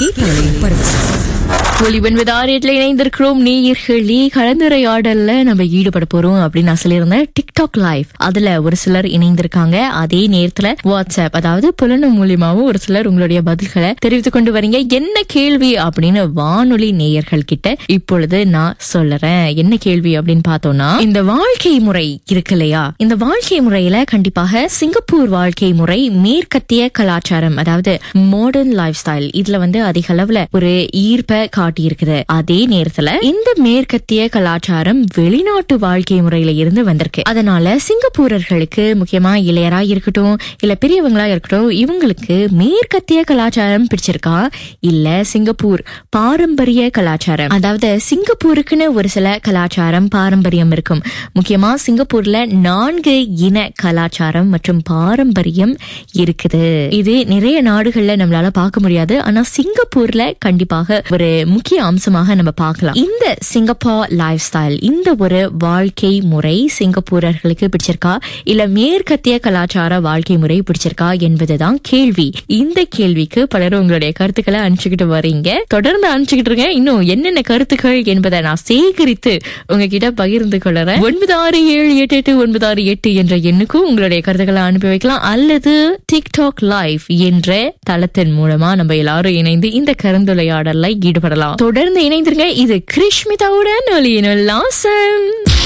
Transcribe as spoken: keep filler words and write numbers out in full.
கேட்டாலே பரவசம். ஒலிவன் வித் ஆரியட்ல இணைந்திருக்கிறோம். நேயர்களே, கலந்துரையாடல்ல நம்ம ஈடுபட போறோம் அப்படின்னு நான் சொல்லியிருந்தேன். டிக்டாக் லைவ் அதுல ஒரு சிலர் இணைந்திருக்காங்க. அதே நேரத்துல வாட்ஸ்அப், அதாவது புலனம் மூலியமாவும் ஒரு சிலர் உங்களுடைய பதில்களை தெரிவித்துக் கொண்டு வரீங்க. என்ன கேள்வி அப்படின்னு வானொலி நேயர்கள் கிட்ட இப்பொழுது நான் சொல்லுறேன். என்ன கேள்வி அப்படின்னு பார்த்தோம்னா, இந்த வாழ்க்கை முறை இருக்கு இல்லையா, இந்த வாழ்க்கை முறையில கண்டிப்பாக சிங்கப்பூர் வாழ்க்கை முறை மேற்கத்திய கலாச்சாரம், அதாவது மாடர்ன் லைஃப் ஸ்டைல், இதுல வந்து அதிக அளவுல ஒரு ஈர்ப்ப காட்டி இருக்குது. அதே நேரத்துல இந்த மேற்கத்திய கலாச்சாரம் வெளிநாட்டு வாழ்க்கை முறையில இருந்து வந்திருக்கு. அதனால சிங்கப்பூரர்களுக்கு, முக்கியமா இளையரா இருக்கட்டும் இல்ல பெரியவங்களா இருக்கட்டும், இவங்களுக்கு மேற்கத்திய கலாச்சாரம் பிடிச்சிருக்கா இல்ல சிங்கப்பூர் பாரம்பரிய கலாச்சாரம், அதாவது சிங்கப்பூருக்குன்னு ஒரு சில கலாச்சாரம் பாரம்பரியம் இருக்கும். முக்கியமா சிங்கப்பூர்ல நான்கு இன கலாச்சாரம் மற்றும் பாரம்பரியம் இருக்குது. இது நிறைய நாடுகள்ல நம்மளால பார்க்க முடியாது. ஆனா சிங்கப்பூர்ல கண்டிப்பாக ஒரு முக்கிய அம்சமாக நம்ம பார்க்கலாம். இந்த சிங்கப்பூர் லைஃப் ஸ்டைல், இந்த ஒரு வாழ்க்கை முறை சிங்கப்பூரர்களுக்கு பிடிச்சிருக்கா இல்ல மேற்கத்திய கலாச்சார வாழ்க்கை முறை பிடிச்சிருக்கா என்பதுதான் கேள்வி. இந்த கேள்விக்கு பலரும் உங்களுடைய கருத்துக்களை அனுப்பிச்சுக்கிட்டு வரீங்க. தொடர்ந்து அனுப்பிச்சுக்கிட்டு இருங்க. இன்னும் என்னென்ன கருத்துக்கள் என்பதை நான் சேகரித்து உங்ககிட்ட பகிர்ந்து கொள்றேன். ஒன்பது ஆறு ஏழு எட்டு எட்டு ஒன்பது ஆறு எட்டு என்ற எண்ணுக்கும் உங்களுடைய கருத்துக்களை அனுப்பி வைக்கலாம். அல்லது டிக்டாக் லைவ் என்ற தளத்தின் மூலமா நம்ம எல்லாரும் இணைந்து இந்த கலந்துரையாடல்ல ஈடுபடலாம். தொடர்ந்து இணைந்திருங்க. இது கிருஷ்மிதாவுடன் ஒலியின் உல்லாசம்.